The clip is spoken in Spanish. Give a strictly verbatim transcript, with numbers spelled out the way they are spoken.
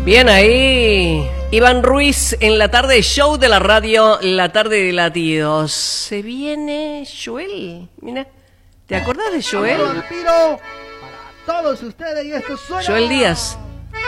Bien ahí, Iván Ruiz en la tarde, show de la radio, la tarde de latidos. Se viene Joel, mira, ¿te acordás de Joel? Para todos ustedes y esto suena. Joel Díaz.